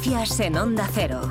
Noticias en Onda Cero.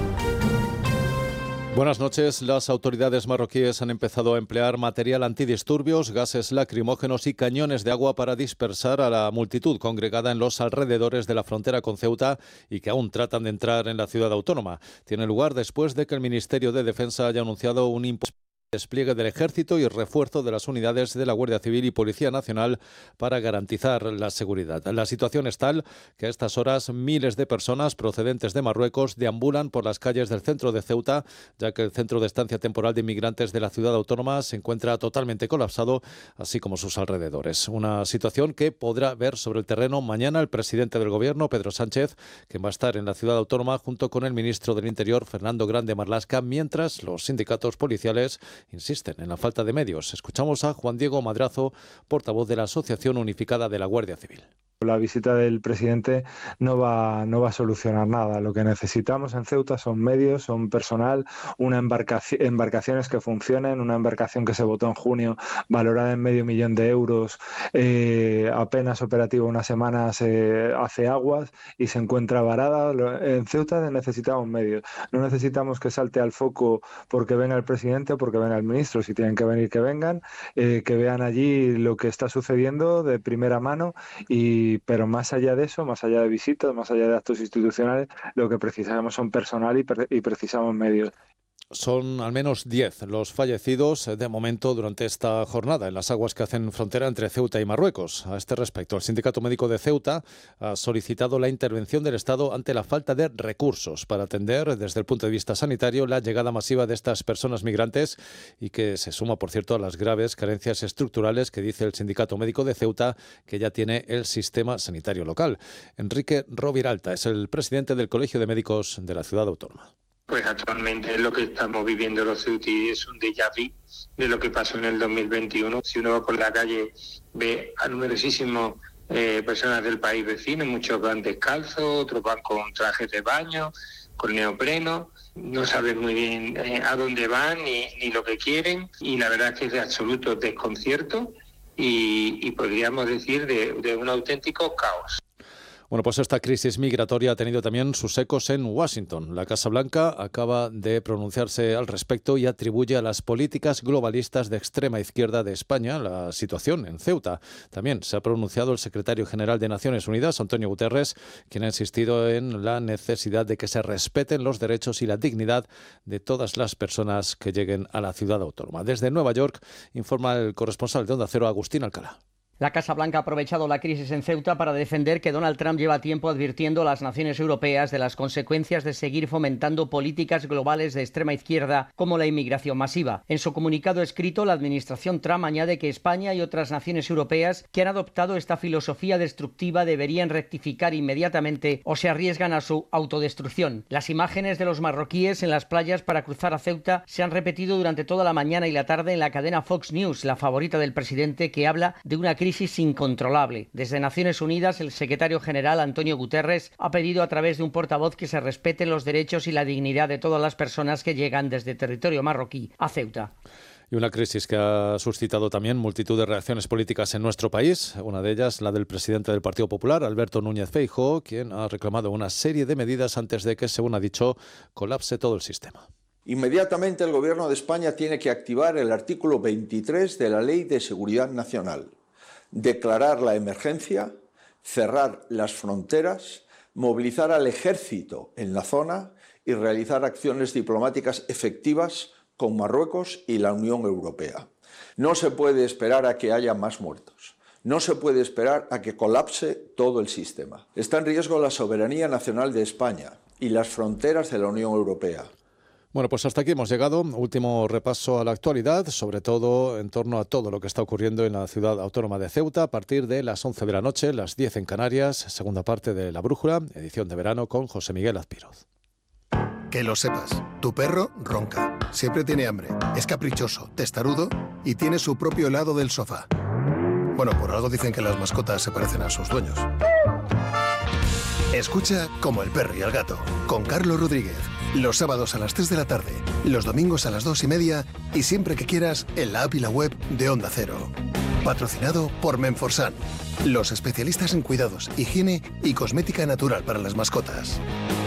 Buenas noches. Las autoridades marroquíes han empezado a emplear material antidisturbios, gases lacrimógenos y cañones de agua para dispersar a la multitud congregada en los alrededores de la frontera con Ceuta y que aún tratan de entrar en la ciudad autónoma. Tiene lugar después de que el Ministerio de Defensa haya anunciado un despliegue del Ejército y refuerzo de las unidades de la Guardia Civil y Policía Nacional para garantizar la seguridad. La situación es tal que a estas horas miles de personas procedentes de Marruecos deambulan por las calles del centro de Ceuta, ya que el centro de estancia temporal de inmigrantes de la ciudad autónoma se encuentra totalmente colapsado, así como sus alrededores. Una situación que podrá ver sobre el terreno mañana el presidente del Gobierno, Pedro Sánchez, que va a estar en la ciudad autónoma junto con el ministro del Interior, Fernando Grande Marlaska, mientras los sindicatos policiales insisten en la falta de medios. Escuchamos a Juan Diego Madrazo, portavoz de la Asociación Unificada de la Guardia Civil. La visita del presidente no va a solucionar nada. Lo que necesitamos en Ceuta son medios, son personal, embarcaciones que funcionen, una embarcación que se votó en junio valorada en $500,000 de euros, apenas operativa una semana hace aguas y se encuentra varada. En Ceuta necesitamos medios. No necesitamos que salte al foco porque venga el presidente o porque venga el ministro. Si tienen que venir, que vengan, que vean allí lo que está sucediendo de primera mano pero más allá de eso, más allá de visitas, más allá de actos institucionales, lo que precisamos son personal y precisamos medios. Son al menos 10 los fallecidos de momento durante esta jornada en las aguas que hacen frontera entre Ceuta y Marruecos. A este respecto, el Sindicato Médico de Ceuta ha solicitado la intervención del Estado ante la falta de recursos para atender desde el punto de vista sanitario la llegada masiva de estas personas migrantes y que se suma, por cierto, a las graves carencias estructurales que dice el Sindicato Médico de Ceuta que ya tiene el sistema sanitario local. Enrique Roviralta es el presidente del Colegio de Médicos de la ciudad autónoma. Pues actualmente lo que estamos viviendo los ceutíes es un déjà vu de lo que pasó en el 2021. Si uno va por la calle, ve a numerosísimas personas del país vecino, muchos van descalzos, otros van con trajes de baño, con neopreno, no saben muy bien a dónde van ni lo que quieren, y la verdad es que es de absoluto desconcierto y podríamos decir de un auténtico caos. Bueno, pues esta crisis migratoria ha tenido también sus ecos en Washington. La Casa Blanca acaba de pronunciarse al respecto y atribuye a las políticas globalistas de extrema izquierda de España la situación en Ceuta. También se ha pronunciado el secretario general de Naciones Unidas, Antonio Guterres, quien ha insistido en la necesidad de que se respeten los derechos y la dignidad de todas las personas que lleguen a la ciudad autónoma. Desde Nueva York informa el corresponsal de Onda Cero, Agustín Alcalá. La Casa Blanca ha aprovechado la crisis en Ceuta para defender que Donald Trump lleva tiempo advirtiendo a las naciones europeas de las consecuencias de seguir fomentando políticas globales de extrema izquierda como la inmigración masiva. En su comunicado escrito, la administración Trump añade que España y otras naciones europeas que han adoptado esta filosofía destructiva deberían rectificar inmediatamente o se arriesgan a su autodestrucción. Las imágenes de los marroquíes en las playas para cruzar a Ceuta se han repetido durante toda la mañana y la tarde en la cadena Fox News, la favorita del presidente, que habla de una crisis incontrolable. Desde Naciones Unidas, el secretario general Antonio Guterres ha pedido a través de un portavoz que se respeten los derechos y la dignidad de todas las personas que llegan desde territorio marroquí a Ceuta. Y una crisis que ha suscitado también multitud de reacciones políticas en nuestro país. Una de ellas, la del presidente del Partido Popular, Alberto Núñez Feijóo, quien ha reclamado una serie de medidas antes de que, según ha dicho, colapse todo el sistema. Inmediatamente el Gobierno de España tiene que activar el artículo 23 de la Ley de Seguridad Nacional. Declarar la emergencia, cerrar las fronteras, movilizar al ejército en la zona y realizar acciones diplomáticas efectivas con Marruecos y la Unión Europea. No se puede esperar a que haya más muertos. No se puede esperar a que colapse todo el sistema. Está en riesgo la soberanía nacional de España y las fronteras de la Unión Europea. Bueno, pues hasta aquí hemos llegado. Último repaso a la actualidad, sobre todo en torno a todo lo que está ocurriendo en la ciudad autónoma de Ceuta a partir de las 11 de la noche, las 10 en Canarias, segunda parte de La Brújula, edición de verano con José Miguel Azpiroz. Que lo sepas, tu perro ronca, siempre tiene hambre, es caprichoso, testarudo y tiene su propio helado del sofá. Bueno, por algo dicen que las mascotas se parecen a sus dueños. Escucha Como el perro y el gato, con Carlos Rodríguez. Los sábados a las 3 de la tarde, los domingos a las 2:30 y siempre que quieras en la app y la web de Onda Cero. Patrocinado por Menforsan, los especialistas en cuidados, higiene y cosmética natural para las mascotas.